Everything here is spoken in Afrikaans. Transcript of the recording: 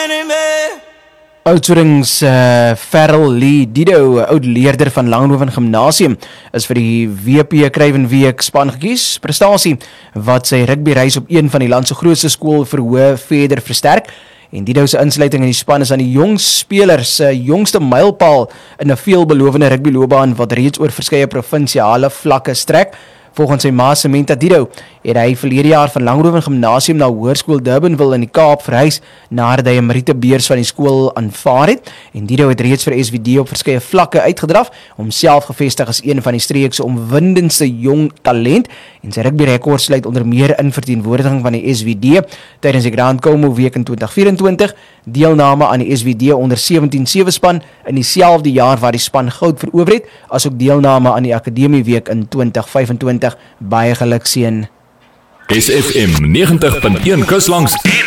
Oudtshoorns Farrell Lee Dido, oud-leerder van Langehoven Gymnasium, is vir die WP Kruivenweek span gekies. Prestasie wat sy rugbyreis op een van die land se grootste skool verhoog verder versterk. En Dido se insluiting in die span is aan die jong spelers se jongste mylpaal in 'n veelbelovende rugbyloopbaan wat reeds oor verskeie provinsiale vlakke strek. Volgens sy ma Samantha Dido het hy verlede jaar van Langehoven Gymnasium na Hoërskool Durbanville in die Kaap verhuis nadat hy 'n merietebeurs van die skool aanvaar het. En Dido het reeds vir SVD op verskeie vlakke uitgedraf, homself gevestig as een van die streek se omwindendste jong talent. En sy rugbyrekord sluit onder meer in verteenwoordiging van die SVD tydens die Grand Como week in 2024, deelname aan die SVD onder 17-7 span in dieselfde jaar waar die span goud verower het, asook deelname aan die Akademieweek in 2025. Baie geluk seën. SFM 90.1 Kuslangs